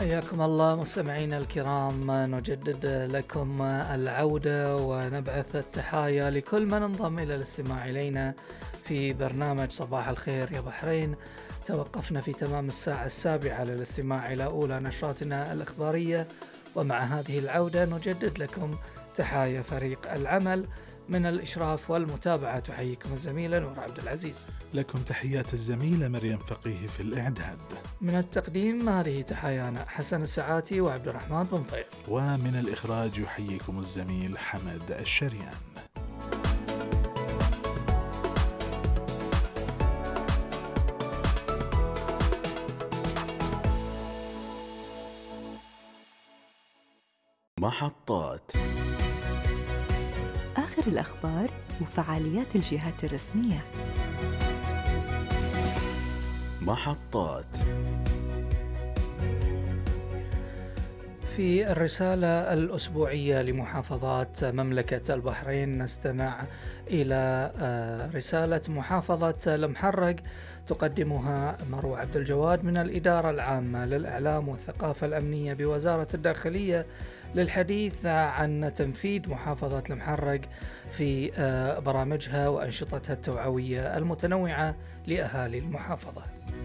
حياكم الله مستمعينا الكرام، نجدد لكم العودة ونبعث التحايا لكل من انضم إلى الاستماع إلينا في برنامج صباح الخير يا بحرين. توقفنا في تمام الساعة 7 للاستماع إلى أولى نشراتنا الإخبارية، ومع هذه العودة نجدد لكم تحايا فريق العمل. من الإشراف والمتابعة تحييكم الزميلة نور عبد العزيز. لكم تحيات الزميلة مريم فقيه في الإعداد. من التقديم هذه تحايانا حسن السعاتي وعبد الرحمن بن طير. ومن الإخراج يحييكم الزميل حمد الشريان. محطات آخر الأخبار وفعاليات الجهات الرسمية. محطات. في الرسالة الأسبوعية لمحافظات مملكة البحرين نستمع إلى رسالة محافظة المحرق تقدمها مروة عبد الجواد من الإدارة العامة للإعلام والثقافة الأمنية بوزارة الداخلية للحديث عن تنفيذ محافظة المحرق في برامجها وأنشطتها التوعوية المتنوعة لأهالي المحافظة.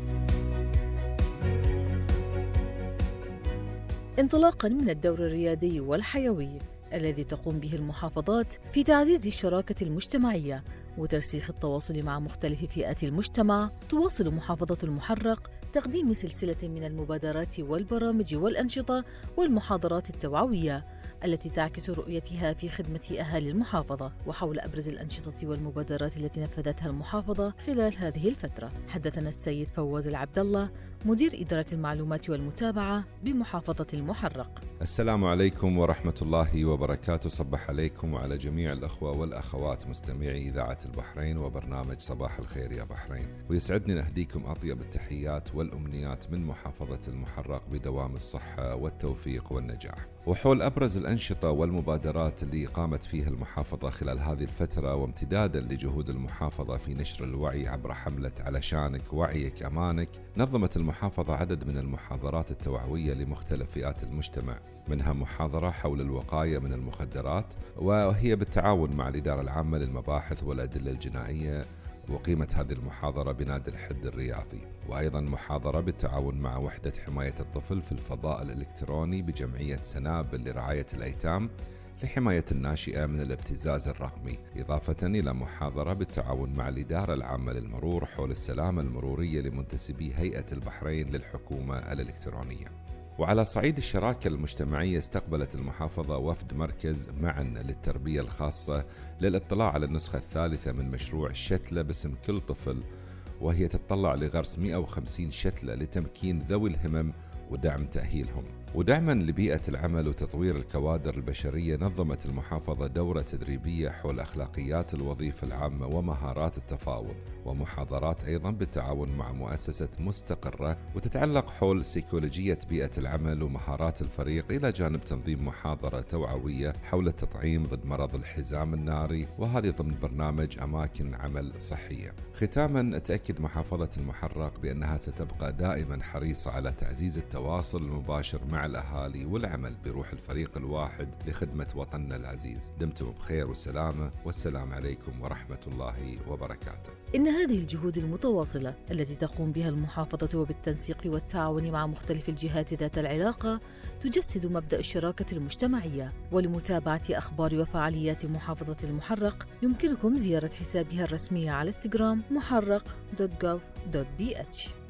انطلاقاً من الدور الريادي والحيوي الذي تقوم به المحافظات في تعزيز الشراكة المجتمعية وترسيخ التواصل مع مختلف فئات المجتمع، تواصل محافظة المحرق تقديم سلسلة من المبادرات والبرامج والأنشطة والمحاضرات التوعوية التي تعكس رؤيتها في خدمة أهالي المحافظة. وحول أبرز الأنشطة والمبادرات التي نفذتها المحافظة خلال هذه الفترة حدثنا السيد فواز العبد الله مدير إدارة المعلومات والمتابعة بمحافظة المحرق. السلام عليكم ورحمة الله وبركاته. صبح عليكم وعلى جميع الأخوة والأخوات مستمعي إذاعة البحرين وبرنامج صباح الخير يا بحرين، ويسعدني نهديكم أطيب التحيات والأمنيات من محافظة المحرق بدوام الصحة والتوفيق والنجاح. وحول أبرز الأنشطة والمبادرات اللي قامت فيها المحافظة خلال هذه الفترة، وامتدادا لجهود المحافظة في نشر الوعي عبر حملة علشانك وعيك أمانك، نظمت المحافظة عدد من المحاضرات التوعوية لمختلف فئات المجتمع، منها محاضرة حول الوقاية من المخدرات، وهي بالتعاون مع الإدارة العامة للمباحث والأدلة الجنائية، وقيمة هذه المحاضرة بنادي الحد الرياضي. وأيضا محاضرة بالتعاون مع وحدة حماية الطفل في الفضاء الإلكتروني بجمعية سنابل لرعاية الأيتام لحماية الناشئة من الابتزاز الرقمي، إضافة إلى محاضرة بالتعاون مع الإدارة العامة للمرور حول السلامة المرورية لمنتسبي هيئة البحرين للحكومة الإلكترونية. وعلى صعيد الشراكة المجتمعية، استقبلت المحافظة وفد مركز معا للتربية الخاصة للاطلاع على النسخة الثالثة من مشروع الشتلة باسم كل طفل، وهي تتطلع لغرس 150 شتلة لتمكين ذوي الهمم ودعم تأهيلهم. ودعما لبيئة العمل وتطوير الكوادر البشرية، نظمت المحافظة دورة تدريبية حول أخلاقيات الوظيفة العامة ومهارات التفاوض، ومحاضرات أيضا بالتعاون مع مؤسسة مستقرة وتتعلق حول سيكولوجية بيئة العمل ومهارات الفريق، إلى جانب تنظيم محاضرة توعوية حول التطعيم ضد مرض الحزام الناري، وهذه ضمن برنامج أماكن عمل صحية. ختاما، تأكد محافظة المحرق بأنها ستبقى دائما حريصة على تعزيز التواصل المباشر مع الأهالي والعمل بروح الفريق الواحد لخدمة وطننا العزيز. دمتم بخير وسلامة، والسلام عليكم ورحمة الله وبركاته. إن هذه الجهود المتواصلة التي تقوم بها المحافظة وبالتنسيق والتعاون مع مختلف الجهات ذات العلاقة تجسد مبدأ الشراكة المجتمعية. ولمتابعة أخبار وفعاليات محافظة المحرق يمكنكم زيارة حسابها الرسمي على انستغرام محرق.gov.bh.